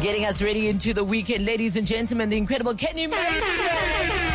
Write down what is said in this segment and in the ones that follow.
Getting us ready into the weekend, ladies and gentlemen, the incredible Kenny Mason.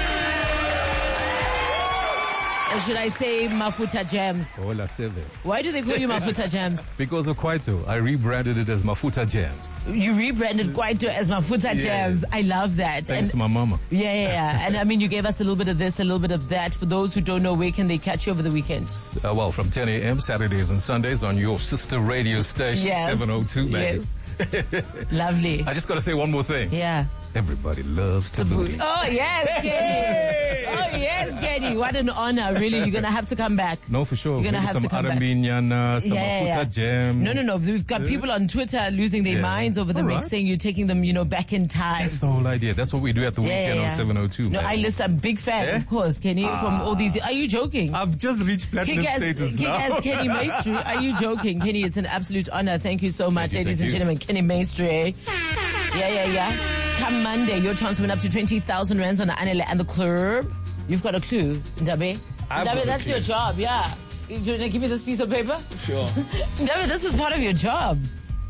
Or should I say Mafuta Jams? Hola, Seven. Why do they call you Mafuta Jams? Because of Kwaito. I rebranded it as Mafuta Jams. You rebranded Kwaito as Mafuta Jams. I love that. Thanks to my mama. Yeah. And I mean, you gave us a little bit of this, a little bit of that. For those who don't know, where can they catch you over the weekend? Well, from 10 a.m. Saturdays and Sundays on your sister radio station, 702, baby. Yes. Lovely. I just got to say one more thing. Yeah. Everybody loves Tabuti. Oh, yes, Kenny. Oh, yes, Kenny. What an honor. Really, you're going to have to come back. No, for sure. You're going to have to come back. Some Mafuta Jams. No. We've got people on Twitter losing their minds over the mix, saying you're taking them, back in time. That's the whole idea. That's what we do at the weekend on 702. No, man. I'm big fan, of course, Kenny, from all these. Are you joking? I've just reached platinum status now. Kick-ass Kenny Maestri. Are you joking? Kenny, it's an absolute honor. Thank you so much, ladies and gentlemen. Kenny Maestri. Yeah. Come Monday, your chance to win up to 20,000 rands on the Anele and the club. You've got a clue, Ndabe? Ndabe, that's your job, yeah. Do you want to give me this piece of paper? Sure. Ndabe, this is part of your job.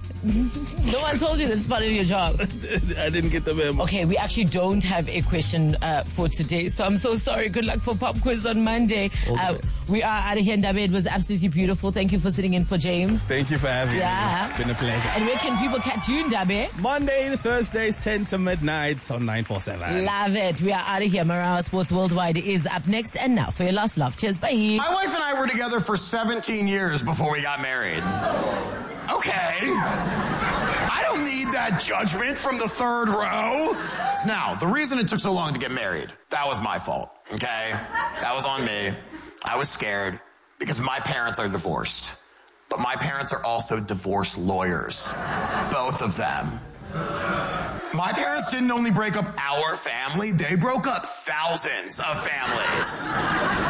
No one told you this is part of your job. I didn't get the memo. Okay, we actually don't have a question for today, so I'm so sorry. Good luck for Pop Quiz on Monday. We are out of here, Ndabe. It was absolutely beautiful. Thank you for sitting in for James. Thank you for having me. It's been a pleasure. And where can people catch you, Ndabe? Monday, Thursdays, 10 to midnight on 947. Love it. We are out of here. Marawa Sports Worldwide is up next. And now for your last love. Cheers. Bye. My wife and I were together for 17 years before we got married. Okay. I don't need that judgment from the third row. Now, the reason it took so long to get married, that was my fault, okay? That was on me. I was scared because my parents are divorced. But my parents are also divorce lawyers. Both of them. My parents didn't only break up our family, they broke up thousands of families.